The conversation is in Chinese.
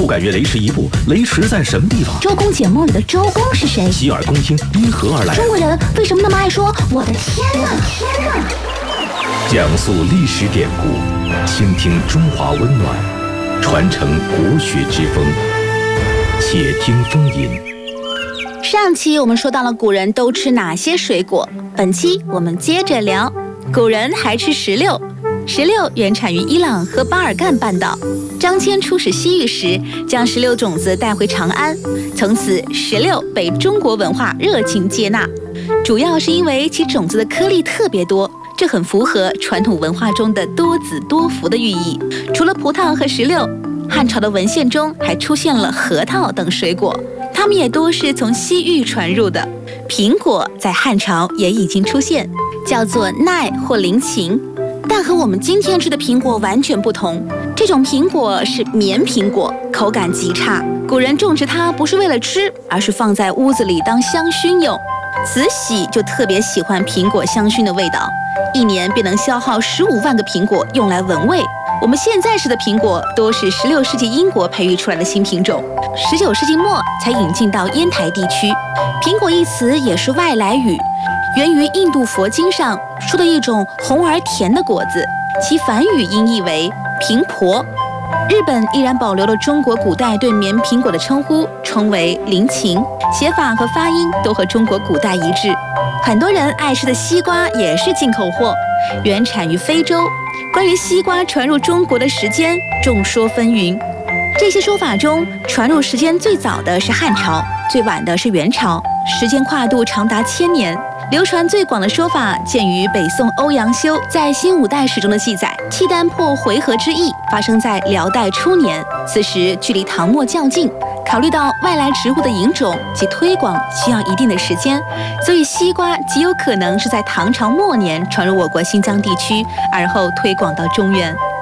不敢越雷池一步，雷池在什么地方？ 周公解梦里的周公是谁？ 洗耳恭听因何而来？ 中国人为什么那么爱说我的天哪？ 讲述历史典故，倾听中华温暖，传承国学之风。且听风吟。 上期我们说到了古人都吃哪些水果，本期我们接着聊。古人还吃石榴，石榴原产于伊朗和巴尔干半岛。张骞出使西域时，将石榴种子带回长安，从此石榴被中国文化热情接纳，主要是因为其种子的颗粒特别多，这很符合传统文化中的多子多福的寓意。除了葡萄和石榴，汉朝的文献中还出现了核桃等水果，它们也多是从西域传入的。苹果在汉朝也已经出现，叫做奈或陵芹，但和我们今天吃的苹果完全不同。这种苹果是绵苹果，口感极差。古人种植它不是为了吃，而是放在屋子里当香薰用。慈禧就特别喜欢苹果香薰的味道，一年便能消耗15万个苹果用来闻味。我们现在吃的苹果多是16世纪英国培育出来的新品种，19世纪末才引进到烟台地区。苹果一词也是外来语，源于印度佛经上说的一种红而甜的果子，其梵语音译为苹婆。日本依然保留了中国古代对绵苹果的称呼，称为陵芹，写法和发音都和中国古代一致。很多人爱吃的西瓜也是进口货，原产于非洲。关于西瓜传入中国的时间，众说纷纭。这些说法中，传入时间最早的是汉朝，最晚的是元朝，时间跨度长达1000年。流传最广的说法见于北宋欧阳修在《新五代史》中的记载，契丹破回纥之役发生在辽代初年，此时距离唐末较近。考虑到外来植物的引种及推广需要一定的时间，所以西瓜极有可能是在唐朝末年传入我国新疆地区，而后推广到中原。